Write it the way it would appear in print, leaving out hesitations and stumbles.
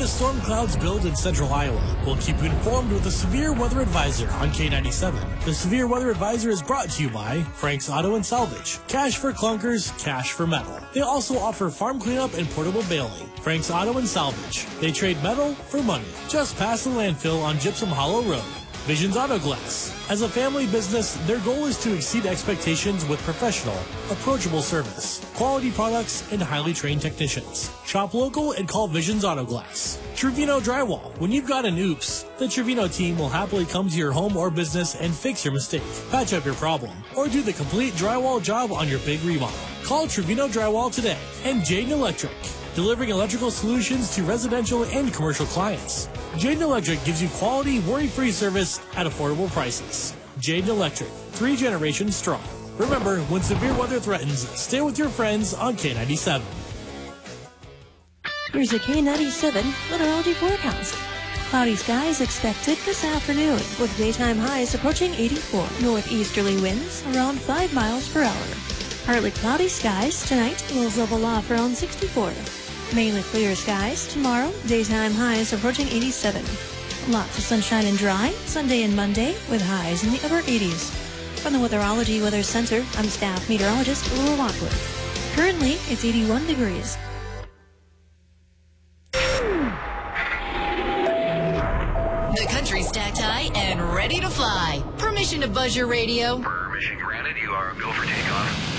the storm clouds build in central Iowa. We'll keep you informed with a severe weather advisor on K97. The severe weather advisor is brought to you by Frank's Auto and Salvage. Cash for clunkers, cash for metal. They also offer farm cleanup and portable baling. Frank's Auto and Salvage. They trade metal for money. Just past the landfill on Gypsum Hollow Road. Visions Auto Glass. As a family business, their goal is to exceed expectations with professional, approachable service, quality products, and highly trained technicians. Shop local and call Visions Auto Glass. Trevino Drywall. When you've got an oops, the Trevino team will happily come to your home or business and fix your mistake, patch up your problem, or do the complete drywall job on your big remodel. Call Trevino Drywall today. And Jayden Electric, delivering electrical solutions to residential and commercial clients. Jayden Electric gives you quality, worry-free service at affordable prices. Jayden Electric, 3 generations strong. Remember, when severe weather threatens, stay with your friends on K97. Here's a K97 meteorology forecast. Cloudy skies expected this afternoon, with daytime highs approaching 84. Northeasterly winds around 5 miles per hour. Partly cloudy skies tonight, will level off around 64. Mainly clear skies tomorrow, daytime highs approaching 87. Lots of sunshine and dry Sunday and Monday with highs in the upper 80s. From the Weatherology Weather Center, I'm staff meteorologist Laura Lockwood. Currently, it's 81 degrees. The country's stacked high and ready to fly. Permission to buzz your radio. Permission granted. You are go for takeoff.